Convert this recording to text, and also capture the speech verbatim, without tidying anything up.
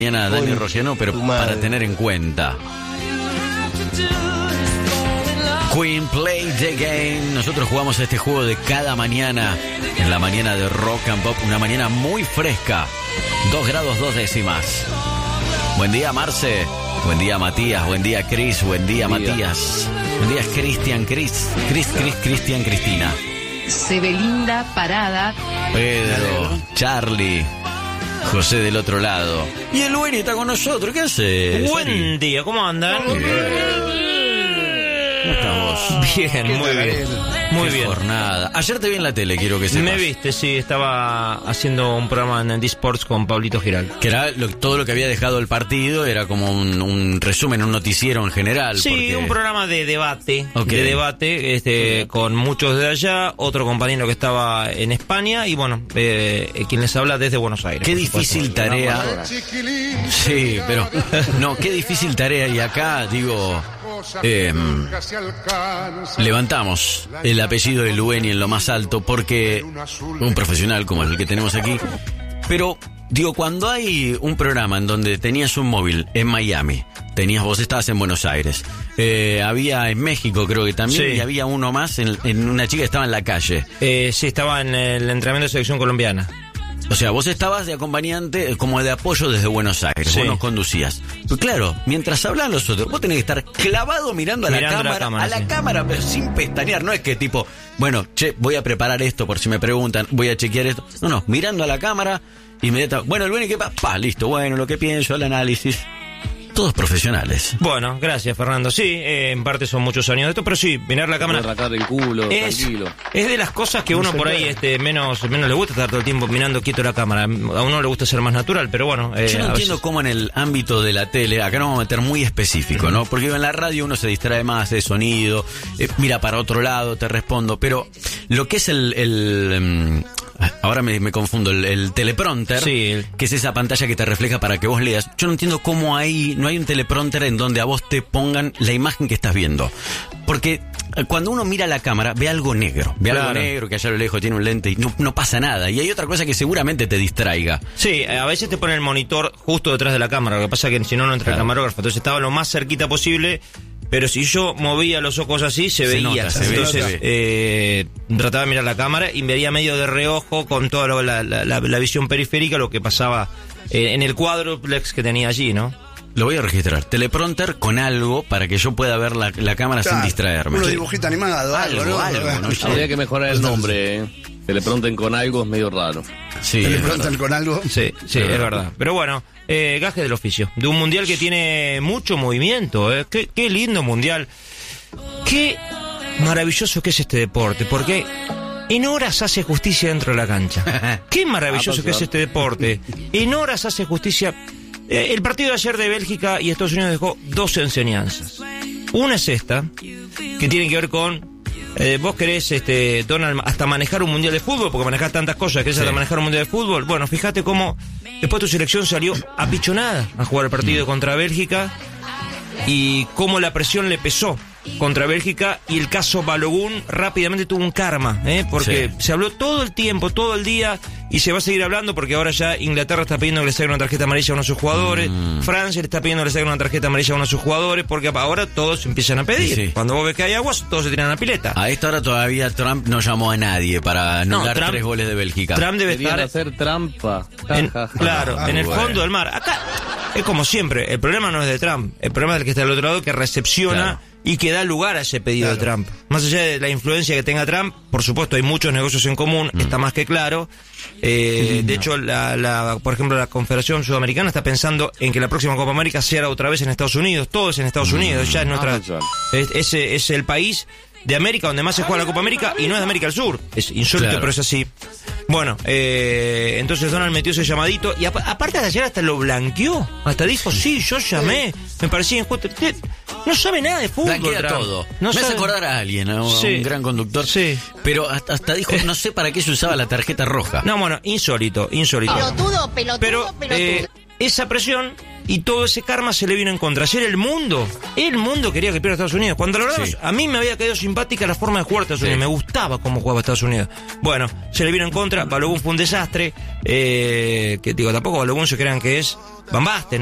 mañana Dani Rociano, pero para tener en cuenta. Queen Play the Game. Nosotros jugamos este juego de cada mañana, en la mañana de Rock and Pop, una mañana muy fresca, dos grados dos décimas. Buen día, Marce. Buen día, Matías. Buen día, Cris. Buen día, buen día. Matías. Buen día, Cristian, Cris. Cris, Cris, Cristian, Cristina. Sebelinda Parada. Pedro, Charlie, José del otro lado. Y el Lueni está con nosotros. ¿Qué hace? Buen Sari? Día, ¿cómo andan? Bien. ¿Cómo estamos? Bien, muy bien. Muy Qué bien. jornada. Ayer te vi en la tele, quiero que sepas. Me viste, sí, estaba haciendo un programa en D-Sports con Pablito Giral. Que era lo, todo lo que había dejado el partido, era como un, un resumen, un noticiero en general. Sí, porque... un programa de debate, okay. de debate, este, con muchos de allá, otro compañero que estaba en España y bueno, eh, quien les habla desde Buenos Aires. Qué difícil tarea. Sí, pero no, qué difícil tarea y acá digo. Eh, levantamos el apellido de Lueni en lo más alto porque un profesional como el que tenemos aquí, pero digo, cuando hay un programa en donde tenías un móvil en Miami, tenías, vos estabas en Buenos Aires, eh, había en México creo que también, sí. Y había uno más en, en una chica que estaba en la calle. Eh, sí, estaba en el entrenamiento de selección colombiana. O sea, vos estabas de acompañante, como de apoyo desde Buenos Aires, sí. Vos nos conducías. Pues claro, mientras hablan los otros, vos tenés que estar clavado mirando a la mirando cámara, la cámara, a la sí. cámara, pero sin pestañear. No es que tipo, bueno, che, voy a preparar esto por si me preguntan, voy a chequear esto. No, no, mirando a la cámara, inmediatamente. Bueno, el bueno, ¿qué pasa? Pa, listo, bueno, lo que pienso, el análisis. Todos profesionales. Bueno, gracias, Fernando. Sí, eh, en parte son muchos años de esto, pero sí, mirar la cámara. Arrancar el culo, es, tranquilo. Es de las cosas que uno por ahí este, menos, menos le gusta estar todo el tiempo mirando quieto la cámara. A uno le gusta ser más natural, pero bueno. Eh, Yo no entiendo veces... cómo en el ámbito de la tele, acá nos vamos a meter muy específico, ¿no? Porque en la radio uno se distrae más de sonido, eh, mira para otro lado, te respondo, pero lo que es el... el um, ahora me, me confundo, el, el teleprompter, sí. Que es esa pantalla que te refleja para que vos leas. Yo no entiendo cómo hay, no hay un teleprompter en donde a vos te pongan la imagen que estás viendo. Porque cuando uno mira la cámara, ve algo negro, ve claro. algo negro que allá a lo lejos tiene un lente y no, no pasa nada. Y hay otra cosa que seguramente te distraiga. Sí, a veces te pone el monitor justo detrás de la cámara, lo que pasa es que si no, no entra claro. el camarógrafo. Entonces estaba lo más cerquita posible. Pero si yo movía los ojos así, se, se veía. Nota, se Entonces, ve, se ve. Eh, trataba de mirar la cámara y veía medio de reojo con toda lo, la, la, la, la visión periférica lo que pasaba eh, en el cuádruplex que tenía allí, ¿no? Lo voy a registrar. Teleprompter con algo para que yo pueda ver la, la cámara claro, sin distraerme. Unos dibujitos animados, algo, algo, ¿no? algo, ¿no? Habría que mejorar el nombre, ¿eh? Teleprompter con algo es medio raro. Sí, teleprompter con algo. Sí, sí, es verdad. Pero bueno, eh, gaje del oficio. De un mundial que tiene mucho movimiento, ¿eh? Qué, qué lindo mundial. Qué maravilloso que es este deporte, porque en horas hace justicia dentro de la cancha. Qué maravilloso que es este deporte. En horas hace justicia. Eh, el partido de ayer de Bélgica y Estados Unidos dejó dos enseñanzas. Una es esta, que tiene que ver con... Eh, vos querés, este, Donald, hasta manejar un mundial de fútbol, porque manejás tantas cosas, querés sí. hasta manejar un mundial de fútbol. Bueno, fíjate cómo después tu selección salió apichonada a jugar el partido mm. contra Bélgica y cómo la presión le pesó contra Bélgica, y el caso Balogun rápidamente tuvo un karma, ¿eh? Porque sí. se habló todo el tiempo, todo el día, y se va a seguir hablando porque ahora ya Inglaterra está pidiendo que le saquen una tarjeta amarilla a uno de sus jugadores, mm. Francia le está pidiendo que le saquen una tarjeta amarilla a uno de sus jugadores, porque ahora todos empiezan a pedir. Sí. Cuando vos ves que hay aguas, todos se tiran a la pileta. A esta hora todavía Trump no llamó a nadie para anular no, tres goles de Bélgica. Trump debe Querían estar... hacer trampa. En, claro, ah, en el bueno. fondo del mar. Acá es como siempre, el problema no es de Trump, el problema es del que está del otro lado, que recepciona... Claro. Y que da lugar a ese pedido claro. de Trump. Más allá de la influencia que tenga Trump, por supuesto hay muchos negocios en común, mm. está más que claro. Eh, sí, de no. hecho, la, la, por ejemplo, la Confederación Sudamericana está pensando en que la próxima Copa América sea otra vez en Estados Unidos. Todo es en Estados mm. Unidos, ya es nuestra... Ah, es, es, es el país de América donde más se juega la Copa América y no es de América del Sur. Es insólito, claro. pero es así. Bueno, eh, entonces Donald metió ese llamadito y a, aparte de ayer hasta lo blanqueó. Hasta dijo, sí, yo llamé, me parecía injusto. No sabe nada de fútbol. Blanquea todo. No me sabe... hace acordar a alguien, a un, sí. un gran conductor. Sí. Pero hasta, hasta dijo, no sé para qué se usaba la tarjeta roja. No, bueno, insólito, insólito. Pelotudo, pelotudo, pero, pelotudo. Eh, esa presión y todo ese karma se le vino en contra. Ayer el mundo, el mundo quería que pierda Estados Unidos. Cuando la verdad, Sí. a mí me había caído simpática la forma de jugar Estados Sí. Unidos. Me gustaba cómo jugaba Estados Unidos. Bueno, se le vino en contra. Balogun fue un desastre. Eh, que digo, tampoco Balogun se crean que es Van Basten.